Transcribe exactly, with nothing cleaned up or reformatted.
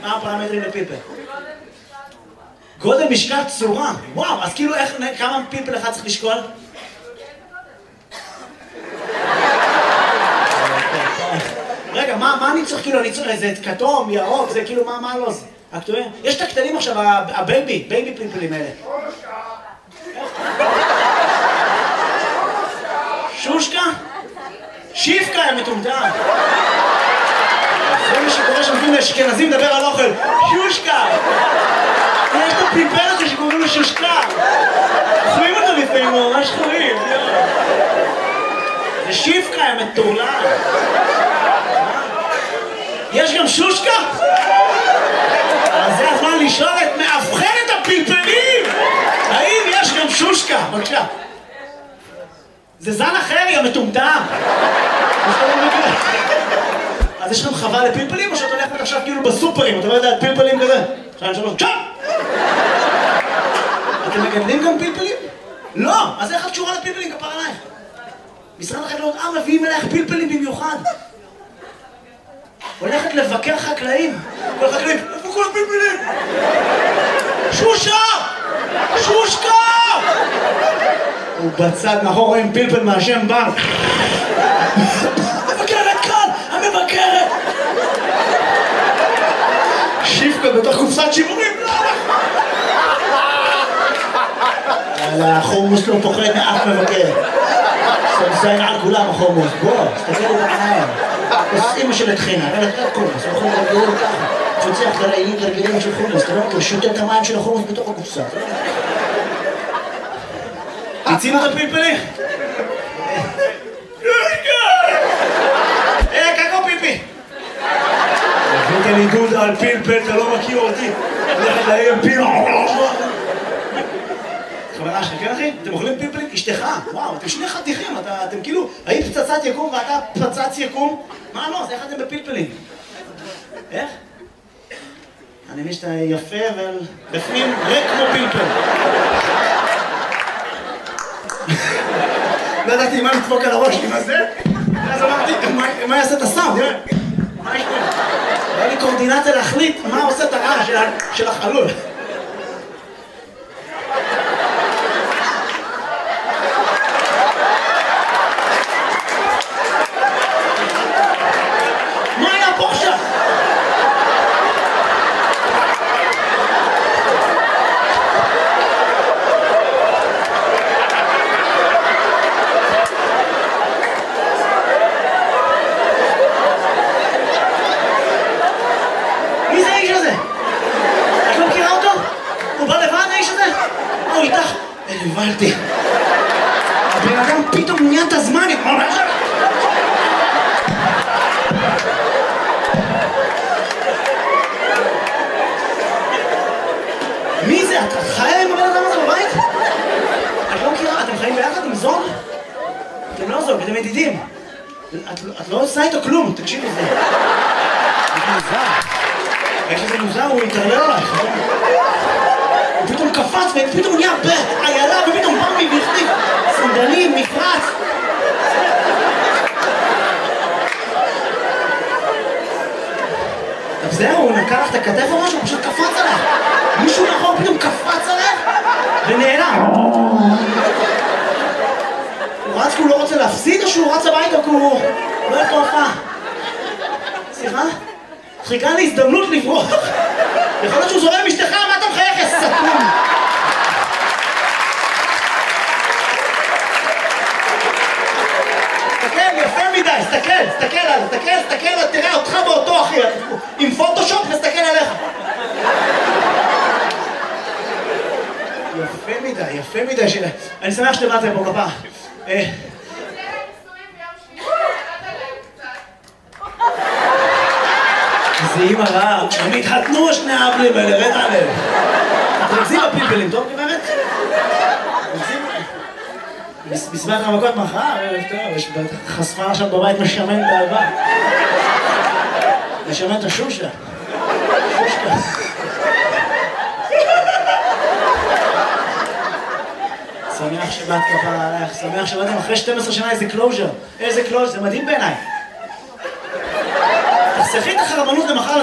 מה הפרמטרים לפלפל? גודל, משקל, צורה. וואו, אז כאילו איך, כמה פלפל אחד צריך לשקול? רגע, מה, מה אני צריך כאילו, אני צריך איזה כתום, ירוק, זה כאילו, מה, מה לא זה? הכתובים? יש את הקטנים עכשיו, הבייבי, בייבי פלפלים האלה. שושקה? שיפקה, הם מטומטם. זה מה שקורה שנותנים לאשכנזים לדבר על אוכל. שושקה! יש את הפלפלת שקוראים לו שושקה. אוכלים אותו לפעמים, ממש חולים. זה שיפקה, הם מטורלל. יש גם שושקה? אז זה הזמן לשאול את מאבחנת הפלפלים! האם יש גם שושקה? בבקשה. זה זן אחר, יא מטומטם! אז יש לכם חווה לפלפלים או שאת הולכת עכשיו כאילו בסופרים? אתה לא יודע, פלפלים כזה? שתיים, שלוש, צ'אפ! אתם מגדלים גם פלפלים? לא! אז איך את קשורה לפלפלים? כפר עלייך. משרד החקלאות, אה, מביאים אלייך פלפלים במיוחד. הולכת לבקר חקלאים. כל חקלאים, איפה כל הפלפלים? שושה! שושקה! הוא בצד מאחור רואים פלפל מהשם בן. המבקרת כאן! המבקרת! שיפקה בתוך קופסת שימורים. יאללה, החומוס לא פוחד מאף מבקר. סמסיין על כולם החומוס. בוא, תסתכל את העיניים. אז אמא של התחינה, אבל אתה קומוס, אנחנו נרגלים ככה. תפוצח לרעילים תרגילים של חומוס, אתה לא מכיר, שותה את המים של החומוס בתוך הקופסה. תצינו את הפלפלים? אה, קקו פיפי! הבאת לי דודה על פלפל, אתה לא מכיר אותי. הולכת להם פיל... חברה שלך, כן אחי? אתם אוכלים פלפלים? אשתך? וואו, אתם שני חתיכים, אתם כאילו... היית פצצת יקום ואתה פצץ יקום? מה לא? אז איך אתם בפלפלים? איך? אני מבין שאתה יפה ובפנים ריק כמו פלפל. לא ידעתי מה לדפוק על הראש עם הזה, אז אמרתי, מה יעשה את הסאונד? מה יש פה? היה לי קורדינציה להחליט מה עושה את הרעש של החלול. מה היה פה עכשיו? הבנתי. הבן אדם פתאום נהיה את הזמן. מי זה? את חיה עם הבן אדם הזה בבית? את לא מכירה? אתם חיים ביחד עם זוג? אתם לא זוג, אתם ידידים. את לא עושה איתו כלום, תקשיבי לזה. זה מוזר. איך שזה מוזר, הוא יתערלל עלייך. הוא פתאום קפץ ופתאום נהיה בעיילה ופתאום בא מבפנים סנדלים, מפרץ. טוב זהו, הוא נקע לך את הכתף או משהו, הוא פשוט קפץ עליך. מישהו נכון פתאום קפץ עליך ונעלם. הוא רץ כי הוא לא רוצה להפסיד או שהוא רץ הביתה כי הוא לא הולך להופעה? סליחה? חיכה לי הזדמנות לברוח. יכול להיות שהוא זורם עם אשתך, מה אתה מחייך, יא סתום? תסתכל, יפה מדי, תסתכל, תסתכל עליו, תסתכל, תסתכל, תראה אותך ואותו אחי, עם פוטושופ נסתכל עליך. יפה מדי, יפה מדי שלה. אני שמח שבאתם פה כפה. זה אימא רעה, הם התחתנו שני האבלים האלה, רד עליהם. אתם מגזים בפלפלים, טוב גברת? בסביבת המכות מחר, יש חשפה שם בבית משמן את האהבה. משמן את השושה. שושקה. שמח שבאת כפרה עלייך, שמח שבאתם אחרי שתים עשרה שנה איזה קלוז'ר. איזה קלוז'ר, זה מדהים בעיניי. תחסכי את החרבנות למחר